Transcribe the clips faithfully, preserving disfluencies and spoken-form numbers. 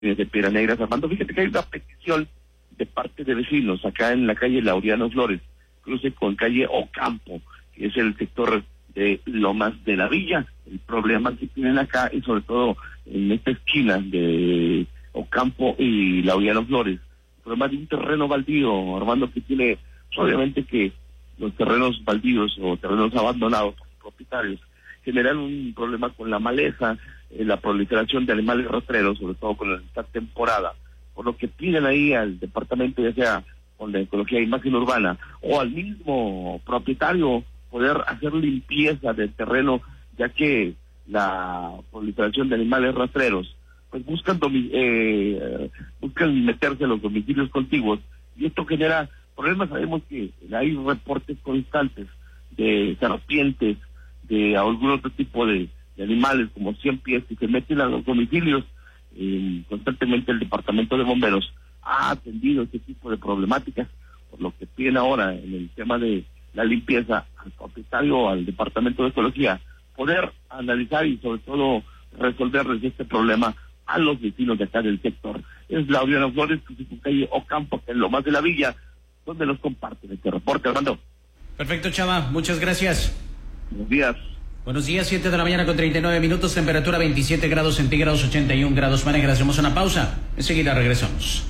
de Piedra Negra. Armando, fíjate que hay una petición de parte de vecinos acá en la calle Laureano Flores, cruce con calle Ocampo, que es el sector de Lomas de la Villa. El problema que tienen acá y sobre todo en esta esquina de Ocampo y Laureano Flores, el problema de un terreno baldío, Armando, que tiene, obviamente que los terrenos baldíos o terrenos abandonados por propietarios generan un problema con la maleza, eh, la proliferación de animales rastreros, sobre todo con esta temporada, por lo que piden ahí al departamento, ya sea con la ecología e imagen urbana, o al mismo propietario, poder hacer limpieza del terreno, ya que la proliferación de animales rastreros, pues buscan domi eh, buscan meterse en los domicilios contiguos, y esto genera problemas. Sabemos que hay reportes constantes de serpientes, de algún otro tipo de, de animales, como cien pies, que se meten a los domicilios. Eh, constantemente el Departamento de Bomberos ha atendido este tipo de problemáticas, por lo que piden ahora en el tema de la limpieza al propietario, al Departamento de Ecología, poder analizar y sobre todo resolverles este problema a los vecinos de acá del sector. Es Laureano Flores, que es calle Ocampo, que es Lomas de la Villa, donde nos comparten este reporte, Armando. Perfecto, Chava, muchas gracias. Buenos días. Buenos días, siete de la mañana con treinta y nueve minutos, temperatura veintisiete grados centígrados, ochenta y uno grados Fahrenheit. Hacemos una pausa, enseguida regresamos.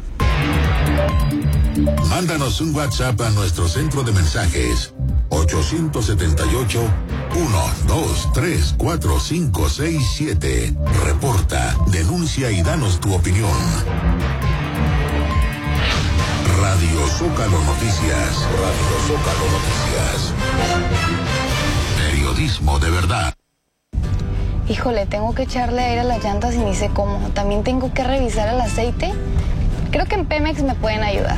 Mándanos un WhatsApp a nuestro centro de mensajes ochocientos setenta y ocho, uno, dos, tres, cuatro, cinco, seis, siete. Reporta, denuncia y danos tu opinión. Radio Zócalo Noticias. Radio Zócalo Noticias. Periodismo de verdad. Híjole, tengo que echarle aire a las llantas y ni sé cómo. También tengo que revisar el aceite. Creo que en Pemex me pueden ayudar.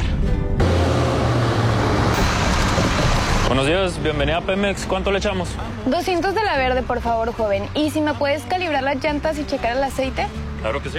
Buenos días, bienvenida a Pemex. ¿Cuánto le echamos? doscientos de la verde, por favor, joven. ¿Y si me puedes calibrar las llantas y checar el aceite? Claro que sí.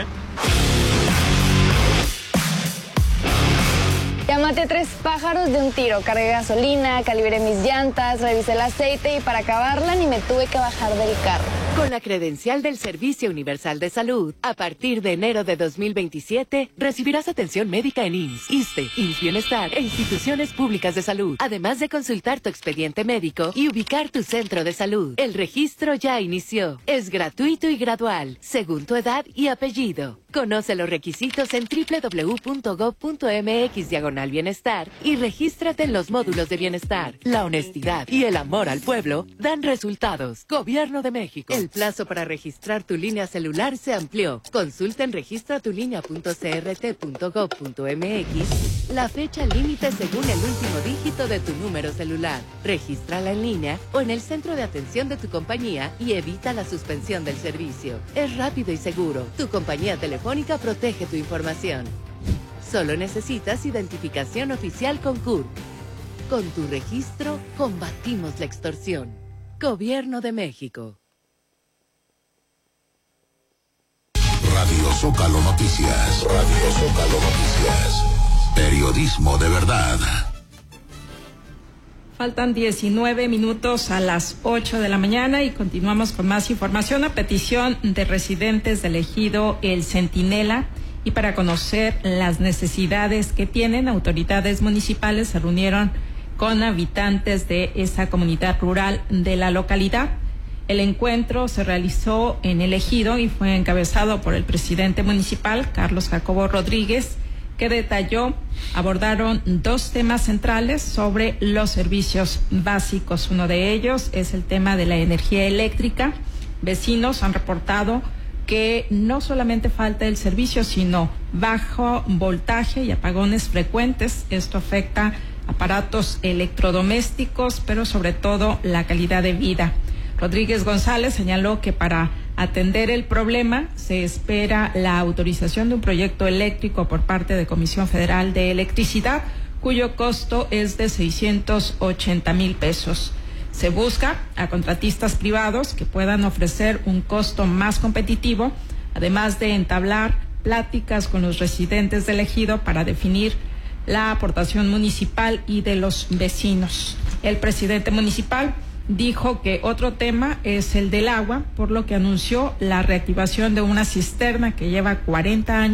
Ya maté tres pájaros de un tiro. Cargué gasolina, calibré mis llantas, revisé el aceite y para acabarla ni me tuve que bajar del carro. Con la credencial del Servicio Universal de Salud, a partir de enero de dos mil veintisiete, recibirás atención médica en I M S S, ISSSTE, I M S S Bienestar e instituciones públicas de salud, además de consultar tu expediente médico y ubicar tu centro de salud. El registro ya inició. Es gratuito y gradual, según tu edad y apellido. Conoce los requisitos en doble u doble u doble u punto gob punto mx diagonal bienestar y regístrate en los módulos de bienestar. La honestidad y el amor al pueblo dan resultados. Gobierno de México. El plazo para registrar tu línea celular se amplió. Consulta en registra tu línea punto c r t punto gob punto mx la fecha límite según el último dígito de tu número celular. Regístrala en línea o en el centro de atención de tu compañía y evita la suspensión del servicio. Es rápido y seguro. Tu compañía telefónica protege tu información. Solo necesitas identificación oficial con C U R P. Con tu registro, combatimos la extorsión. Gobierno de México. Radio Zócalo Noticias. Radio Zócalo Noticias. Periodismo de verdad. Faltan diecinueve minutos a las ocho de la mañana y continuamos con más información a petición de residentes del ejido El Centinela. Y para conocer las necesidades que tienen, autoridades municipales se reunieron con habitantes de esa comunidad rural de la localidad. El encuentro se realizó en el ejido y fue encabezado por el presidente municipal, Carlos Jacobo Rodríguez, que detalló, abordaron dos temas centrales sobre los servicios básicos. Uno de ellos es el tema de la energía eléctrica. Vecinos han reportado que no solamente falta el servicio, sino bajo voltaje y apagones frecuentes. Esto afecta aparatos electrodomésticos, pero sobre todo la calidad de vida. Rodríguez González señaló que para atender el problema se espera la autorización de un proyecto eléctrico por parte de Comisión Federal de Electricidad, cuyo costo es de seiscientos ochenta mil pesos. Se busca a contratistas privados que puedan ofrecer un costo más competitivo, además de entablar pláticas con los residentes del ejido para definir la aportación municipal y de los vecinos. El presidente municipal dijo que otro tema es el del agua, por lo que anunció la reactivación de una cisterna que lleva cuarenta años